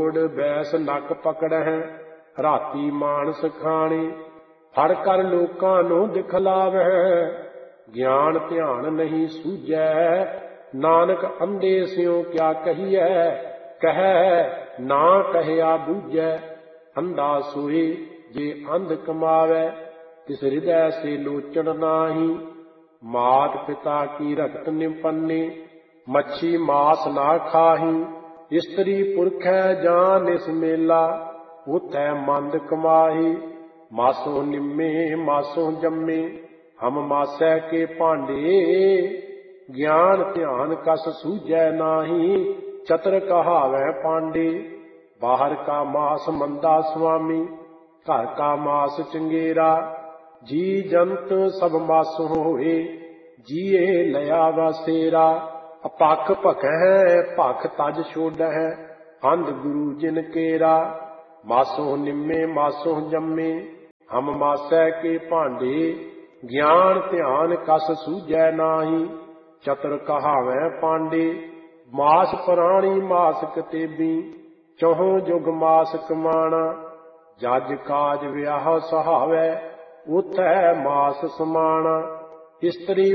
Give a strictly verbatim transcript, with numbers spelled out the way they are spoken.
ਛੋੜ ਬੈਸ ਨੱਕ ਪਕੜਹਿ, ਰਾਤੀ ਮਾਨਸ ਖਾਣੇ। ਫੜ ਕਰ ਲੋਕਾਂ ਨੂੰ ਦਿਖਲਾਵਹਿ, ਗਿਆਨ ਧਿਆਨ ਨਹੀਂ ਸੂਝੈ। ਨਾਨਕ ਅੰਧੇ ਸਿਉ ਕਿਆ ਕਹੀਐ, ਕਹਿ ਨਾ ਕਹਿਆ ਬੂਝੈ। ਅੰਧਾ ਸੋਏ ਜੇ ਅੰਧ ਕਮਾਵੈ, ਤਿਸ ਹਿਰਦੈ ਸੇ ਲੋਚਨ ਨਾਹੀ। ਮਾਤ ਪਿਤਾ ਕੀ ਰਖਤ ਨਿਪੰਨੇ, ਮੱਛੀ ਮਾਸ ਨਾ ਖਾਹੀ। ਇਸਤਰੀ ਪੁਰਖੈ ਜਾਂ ਨਿਸ ਮੇਲਾ, ਉਥੈ ਮੰਦ ਕਮਾਹੀ। ਮਾਸੋ ਨਿੰਮੇ ਮਾਸੋ ਜੰਮੇ, ਹਮ ਮਾਸੈ ਕੇ ਭਾਂਡੇ। ਗਿਆਨ ਧਿਆਨ ਕਸ ਸੂਝੈ ਨਾਹੀ, ਚਤਰ ਕਹਾਵੈ ਪਾਂਡੇ। ਬਾਹਰ ਕਾ ਮਾਸ ਮੰਦਾ ਸੁਆਮੀ, ਘਰ ਕਾ ਮਾਸ ਚੰਗੇਰਾ। ਜੀ ਜੰਤ ਸਭ ਮਾਸੁ ਹੋਏ, ਜੀਏ ਲਿਆ ਵਾਸੇਰਾ। ਅਪੱਖ ਭਖੈ ਭਖ ਤਜ ਛੋਡਹਿ, ਅੰਧ ਗੁਰੂ ਜਿਨ ਕੇਰਾ। ਮਾਸੋ ਨਿੰਮੇ ਮਾਸੋ ਜੰਮੇ, ਹਮ ਮਾਸੈ ਕੇ ਭਾਂਡੇ। ਗਿਆਨ ਧਿਆਨ ਕਸ ਸੂਝੈ ਨਾਹੀ, ਚਤੁਰ ਕਹਾਵੈ ਪਾਂਡੇ। ਮਾਸ ਪ੍ਰਾਣੀ ਮਾਸ ਕਤੇਬੀ, ਚਹੁ ਜੁਗ ਮਾਸ ਕਮਾਣਾ। ਜਜ ਕਾਜ ਵਿਆਹ ਸਹਾਵੈ, ਉਥੈ ਮਾਸ ਸਮਾਣਾ। ਇਸਤਰੀ